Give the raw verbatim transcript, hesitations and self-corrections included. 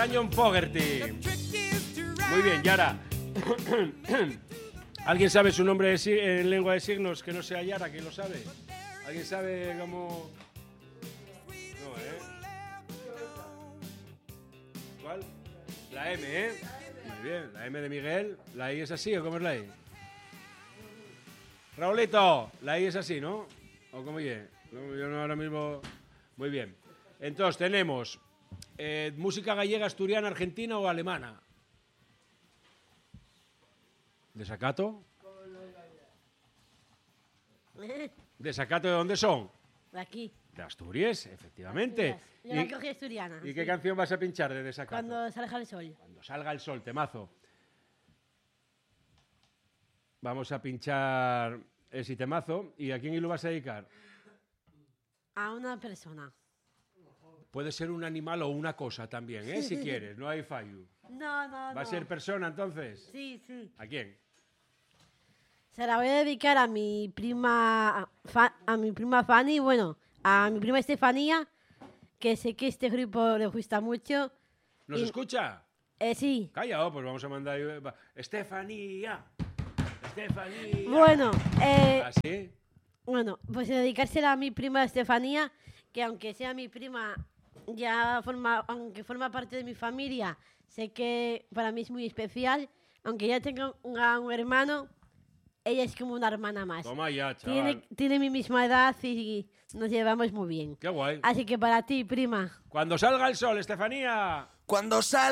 para John Fogerty. Muy bien, Yara. ¿Alguien sabe su nombre de si- en lengua de signos que no sea Yara? ¿Quién lo sabe? ¿Alguien sabe cómo...? No, ¿eh? ¿Cuál? La M, ¿eh? Muy bien, la M de Miguel. ¿La I es así o cómo es la I? Raulito, la I es así, ¿no? ¿O cómo es? No, yo no ahora mismo... Muy bien. Entonces tenemos eh, música gallega, asturiana, argentina o alemana. ¿Desacato? ¿Desacato de dónde son? De aquí. De Asturias, efectivamente. Yo la cogí asturiana. ¿Y qué sí. canción vas a pinchar de Desacato? Cuando salga el sol. Cuando salga el sol, temazo. Vamos a pinchar ese temazo. ¿Y a quién lo vas a dedicar? A una persona. Puede ser un animal o una cosa también, ¿eh? Si quieres, no hay fallo. No, no, no. ¿Va a ser persona entonces? Sí, sí. ¿A quién? Se la voy a dedicar a mi prima, Fa- a mi prima Fanny, bueno, a mi prima Estefanía, que sé que este grupo le gusta mucho. ¿Nos Y- escucha? Eh, sí. Calla, oh, pues vamos a mandar... va. Estefanía. Estefanía. Bueno, eh, ¿Ah, sí? bueno, pues dedicársela a mi prima Estefanía, que aunque sea mi prima, ya forma, aunque forma parte de mi familia, sé que para mí es muy especial. Aunque ya tenga un, un hermano, ella es como una hermana más. Toma ya, chaval. Tiene, tiene mi misma edad y nos llevamos muy bien. Qué guay. Así que para ti, prima. Cuando salga el sol, Estefanía. Cuando sale